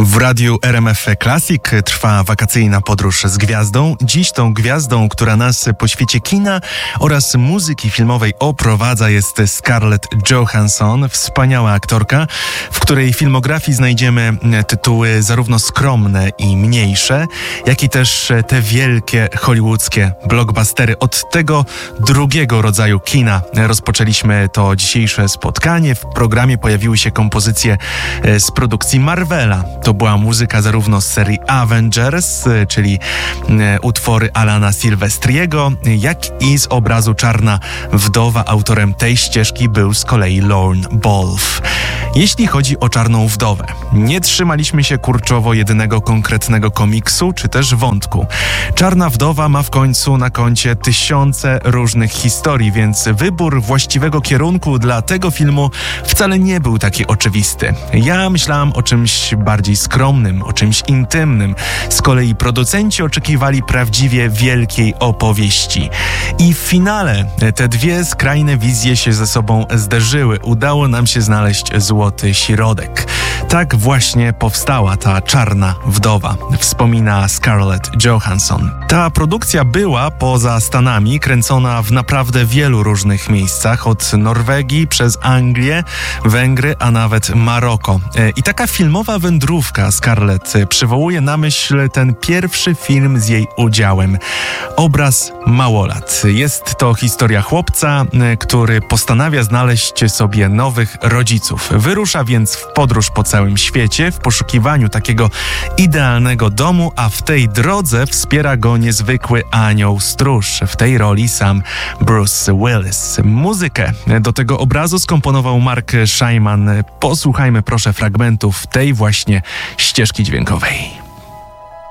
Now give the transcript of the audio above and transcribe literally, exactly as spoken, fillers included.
W radiu R M F Classic trwa wakacyjna podróż z gwiazdą. Dziś tą gwiazdą, która nas po świecie kina oraz muzyki filmowej oprowadza, jest Scarlett Johansson, wspaniała aktorka, w której filmografii znajdziemy tytuły zarówno skromne i mniejsze, jak i też te wielkie hollywoodzkie blockbustery. Od tego drugiego rodzaju kina rozpoczęliśmy to dzisiejsze spotkanie. W programie pojawiły się kompozycje z produkcji Marvela. To była muzyka zarówno z serii Avengers, czyli utwory Alana Silvestriego, jak i z obrazu Czarna Wdowa. Autorem tej ścieżki był z kolei Lorne Balfe. Jeśli chodzi o Czarną Wdowę, nie trzymaliśmy się kurczowo jedynego konkretnego komiksu czy też wątku. Czarna Wdowa ma w końcu na koncie tysiące różnych historii, więc wybór właściwego kierunku dla tego filmu wcale nie był taki oczywisty. Ja myślałam o czymś bardziej skromnym, o czymś intymnym. Z kolei producenci oczekiwali prawdziwie wielkiej opowieści. I w finale te dwie skrajne wizje się ze sobą zderzyły. Udało nam się znaleźć złoty środek. Tak właśnie powstała ta Czarna Wdowa, wspomina Scarlett Johansson. Ta produkcja była poza Stanami kręcona w naprawdę wielu różnych miejscach, od Norwegii przez Anglię, Węgry, a nawet Maroko. I taka filmowa wędrówka Scarlett przywołuje na myśl ten pierwszy film z jej udziałem. Obraz Małolat. Jest to historia chłopca, który postanawia znaleźć sobie nowych rodziców. Wyrusza więc w podróż po całym świecie w poszukiwaniu takiego idealnego domu, a w tej drodze wspiera go niezwykły anioł stróż. W tej roli sam Bruce Willis. Muzykę do tego obrazu skomponował Mark Scheinman. Posłuchajmy proszę fragmentów tej właśnie ścieżki dźwiękowej.